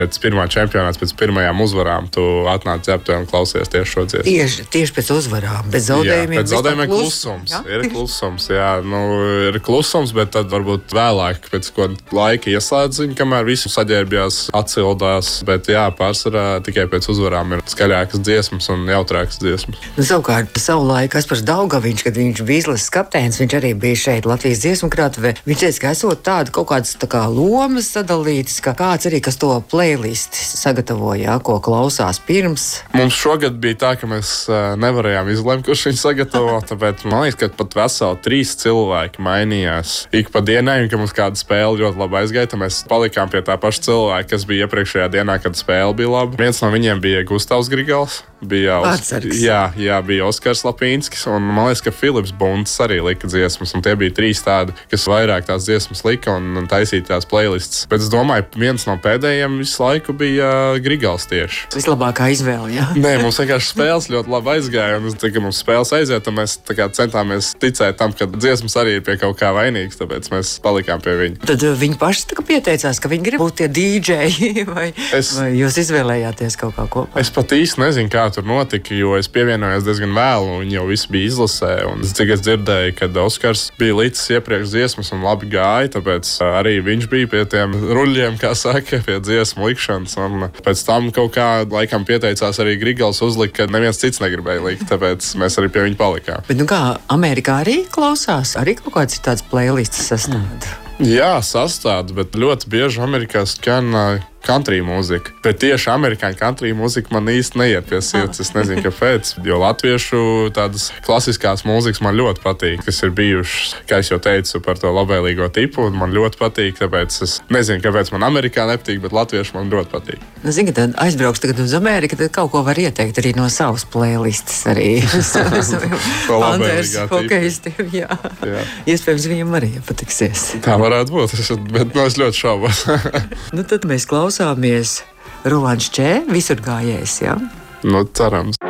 Pēc pirmā čempionāta, pēc pirmajām uzvarām, tu atnāc ģērbtuvē un klausies tieši šo dziesmu. Tieši pēc uzvarām, bez zaudējumiem. Jā, pēc zaudējumiem klusums. Ir klusums, jā. Ir klusums, bet tad varbūt vēlāk pēc kāda laika ieslēdz viņu, kamēr visu saģērbjās, atsildās. Bet jā, pārsvarā tikai pēc uzvarām ir skaļākas dziesmas un jautrākas dziesmas. Savukārt, savulaik Kaspars Daugaviņš, kad viņš bija izlases kapteinis, viņš arī bija šeit Latvijas dziesmu krātuvē. Viņš teica, ka esot tāda kaut kādas lomas sadalītas, ka kāds arī, kas to playlisti sagatavoja, ko klausās pirms. Mums šogad bija tā, ka mēs nevarējām izlemt, kurš viņu sagatavo, tāpēc man liekas, ka pat veseli 3 cilvēki mainījās ik pa dienai, un ka mums kāda spēle ļoti labi aizgaita. Mēs palikām pie tā paša cilvēka, kas bija iepriekšējā dienā, kad spēle bija laba. Viens no viņiem bija Gustavs Grigals, bija Oskars Lapīnskis, un man liekas, ka Filips Bunts arī lika dziesmas, un tie bija 3 tādi, kas vairāk tās dziesmas lika un taisīja tās playlists. Bet es domāju, viens no pēdējiem visu laiku bija Grigals tieši. Vislabākā izvēle, jā. Nē, mums vienkārši spēles ļoti labi aizgāja, un kad mums spēles aiziet, tad mēs centāmies ticēt tam, ka dziesmas arī ir pie kaut kā vainīgas, tāpēc mēs palikām pie viņa. Tad viņi paši pieteicās, ka viņi grib būt tie DJ, vai jūs izvēlējāties kaut kā kopā? Es pat īsti nezinu, kā tur notika, jo es pievienojos diezgan vēlu, un jau viss bija izlasē, un cik es dzirdēju, kad Oskars bija licis iepriekš dziesmas un labi gāja, tāpēc arī viņš bija pie tiem ruļļiem, kā saka, pie dziesmu likšanas, un pēc tam kaut kā laikam pieteicās arī Grigals uzlika, ka neviens cits negribēja likt, tāpēc mēs arī pie viņa palikām. Bet kā Amerikā arī klausās? Arī kaut kāds ir tāds playlists sastāvda? Jā, sastāvda, bet ļoti bieži Amerikā skan country mūzika. Bet tieši amerikāņu country mūzika man īsti neiet pie sirds. Es nezinu, kāpēc. Jo latviešu tādas klasiskās mūzikas man ļoti patīk, kas ir bijušas, kā es jau teicu, par to labvēlīgo tipu. Man ļoti patīk, tāpēc es nezinu, kāpēc man Amerikā nepatīk, bet latviešu man ļoti patīk. Zini, tad aizbrauks tagad uz Ameriku, tad kaut ko var ieteikt arī no savas playlistes arī. Anders, hokejistiem, jā. Iespējams, viņam arī patiksies. Tā varētu būt, bet es ļoti šaubos. Tad mēs klausāmies Rolands Čē, visur gājējs, jā? Cerams.